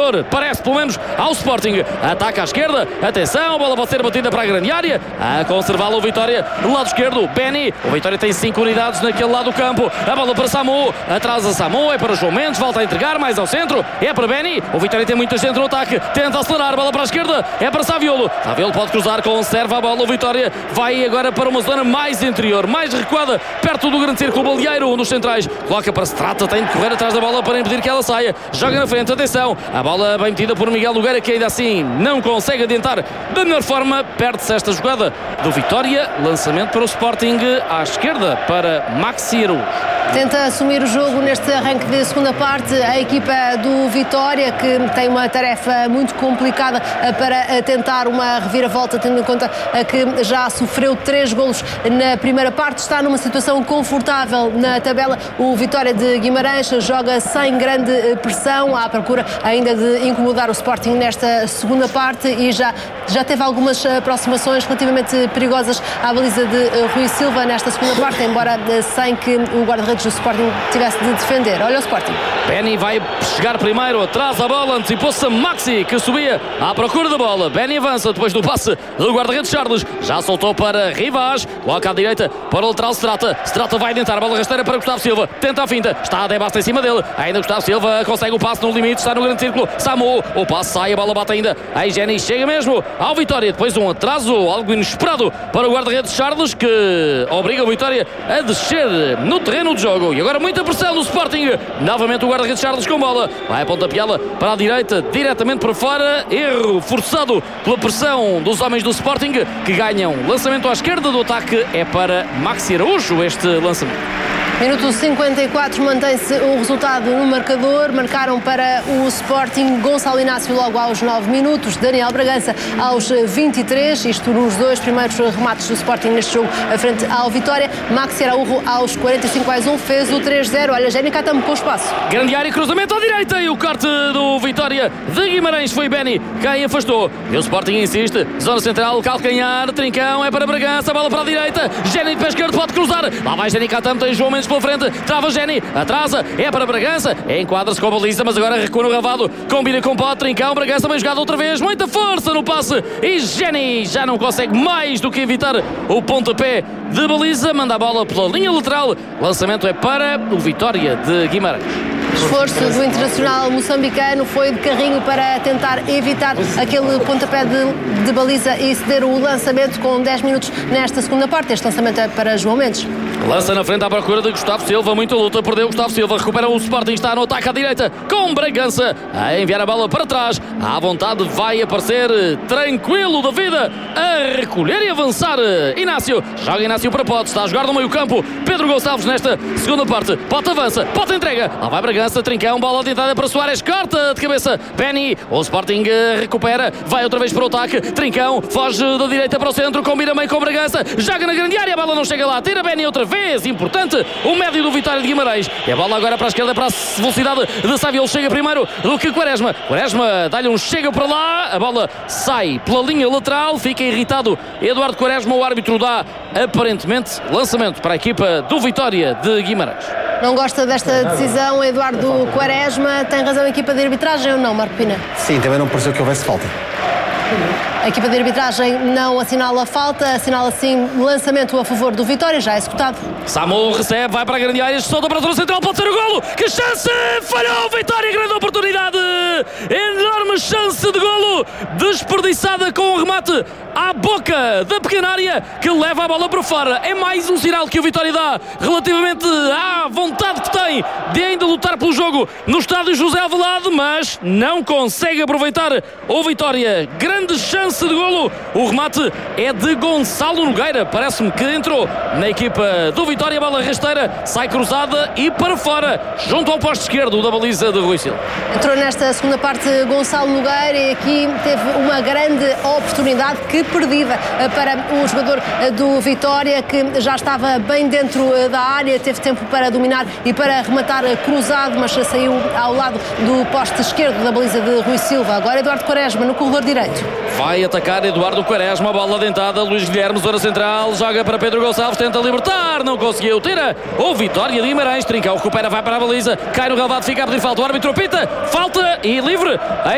superior, parece pelo menos ao Sporting. Ataca à esquerda, atenção, a bola pode ser batida para a grande área, a conservá-la o Vitória do lado esquerdo. Benny, o Vitória tem 5 unidades naquele lado do campo, a bola para Samu, atrasa Samu, é para João Mendes, volta a entregar mais ao centro, é para Benny, o Vitória tem muita gente no ataque, tenta acelerar, bola para a esquerda, é para Saviolo pode cruzar, conserva a bola, o Vitória vai agora para uma zona mais interior, mais recuada, perto do grande círculo baleeiro, um dos centrais, coloca para Strata, tem de correr atrás da bola para impedir que ela saia, joga na frente, atenção, a bola bem metida por Miguel Nogueira, que ainda assim não consegue adiantar da melhor forma, perde-se esta jogada do Vitória, lançamento para o Sporting à esquerda, para Maxi Araújo. Tenta assumir o jogo neste arranque de segunda parte a equipa do Vitória, que tem uma tarefa muito complicada para tentar uma reviravolta, tendo em conta que já sofreu 3 golos na primeira parte, está numa situação confortável na tabela. O Vitória de Guimarães joga sem grande pressão, à procura ainda de incomodar o Sporting nesta segunda parte, e já teve algumas aproximações relativamente perigosas à baliza de Rui Silva nesta segunda parte, embora sem que o guarda-redes do Sporting tivesse de defender. Olha o Sporting. Benny vai chegar primeiro, atrás a bola, antecipou-se Maxi, que subia à procura da bola. Benny avança depois do passe do guarda-redes Charles, já soltou para Rivas, coloca à direita para o lateral Strata vai tentar a bola rasteira para Gustavo Silva, tenta a finta, está a Debasta em cima dele, ainda Gustavo Silva consegue o passe no limite, está no grande círculo, Samu, o passe sai, a bola bate ainda, aí Jenny chega mesmo ao Vitória, depois um atraso, algo inesperado para o guarda-redes Charles, que obriga o Vitória a descer no terreno de jogo, e agora muita pressão do Sporting, novamente o guarda-redes Charles com bola, vai a pontapiá-la para a direita, diretamente para fora, erro forçado pela pressão dos homens do Sporting, que ganham lançamento à esquerda do ataque, é para Maxi Araújo este lançamento. Minuto 54, mantém-se o resultado no marcador. Marcaram para o Sporting Gonçalo Inácio logo aos 9 minutos, Daniel Bragança aos 23, isto nos 2 primeiros remates do Sporting neste jogo frente ao Vitória. Maxi Araújo aos 45+1 fez o 3-0. Olha, Jenny Catamo com o espaço. Grande área, cruzamento à direita, e o corte do Vitória de Guimarães foi Benny quem afastou. E o Sporting insiste, zona central, calcanhar, Trincão, é para Bragança, bola para a direita, Jenny de pé esquerdo pode cruzar, lá vai Jenny Catamo, tem João Mendes pela frente, trava Jenny, atrasa, é para Bragança, enquadra-se com a baliza, mas agora recua no Ravado, combina com Pote, Trincão, Bragança bem jogado outra vez, muita força no passe, e Jenny já não consegue mais do que evitar o pontapé de baliza, manda a bola pela linha lateral, lançamento é para o Vitória de Guimarães. O esforço do internacional moçambicano foi de carrinho para tentar evitar aquele pontapé de baliza e ceder o lançamento com 10 minutos nesta segunda parte. Este lançamento é para João Mendes. Lança na frente à procura de Gustavo Silva, muita luta, perdeu Gustavo Silva, recupera o Sporting, está no ataque à direita com Bragança, a enviar a bola para trás, à vontade vai aparecer tranquilo da vida, a recolher e avançar Inácio, joga Inácio para Pote, está a jogar no meio campo, Pedro Gonçalves nesta segunda parte, Pote avança, Pote entrega, lá vai Bragança, Trincão, bola tentada para Soares, corta de cabeça, Benny, o Sporting recupera, vai outra vez para o ataque, Trincão, foge da direita para o centro, combina bem com Bragança, joga na grande área, a bola não chega lá, tira Benny outra vez, importante, o médio do Vitória de Guimarães, e a bola agora para a esquerda, para a velocidade de Saviolo, chega primeiro do que Quaresma, dá-lhe um chega para lá, a bola sai pela linha lateral, fica irritado Eduardo Quaresma, o árbitro dá aparentemente lançamento para a equipa do Vitória de Guimarães. Não gosta desta decisão Eduardo Quaresma, tem razão a equipa de arbitragem ou não, Marco Pina? Sim, também não pareceu que houvesse falta. A equipa de arbitragem não assinala a falta, assinala sim lançamento a favor do Vitória, já executado. Samu recebe, vai para a grande área, solta para a zona central, pode ser o golo, que chance, falhou Vitória, grande oportunidade, enorme chance de golo, desperdiçada com o remate à boca da pequena área, que leva a bola para fora, é mais um sinal que o Vitória dá relativamente à vontade que tem de ainda lutar pelo jogo no estádio José Alvalade, mas não consegue aproveitar o Vitória, grande chance de golo, o remate é de Gonçalo Nogueira, parece-me que entrou na equipa do Vitória, a bola rasteira, sai cruzada e para fora, junto ao poste esquerdo da baliza de Rui Silva. Entrou nesta segunda parte Gonçalo Nogueira e aqui teve uma grande oportunidade que perdida para o jogador do Vitória, que já estava bem dentro da área, teve tempo para dominar e para rematar cruzado, mas saiu ao lado do poste esquerdo da baliza de Rui Silva. Agora Eduardo Quaresma no corredor direito. Vai atacar Eduardo Quaresma, bola dentada, Luís Guilherme, zona central, joga para Pedro Gonçalves, tenta libertar, não conseguiu, tira o Vitória de Guimarães, Trincão recupera, vai para a baliza, cai no relvado, fica a pedir falta, o árbitro apita, falta e livre.